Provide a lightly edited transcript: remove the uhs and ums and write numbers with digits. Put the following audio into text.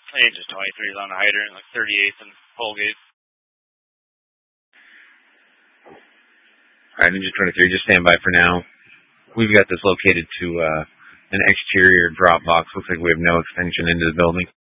Hey, just 23 is on the hydrant, like 38th and Holgate. Alright, Ninja 23, just stand by for now. We've got this located to an exterior drop box. Looks like we have no extension into the building.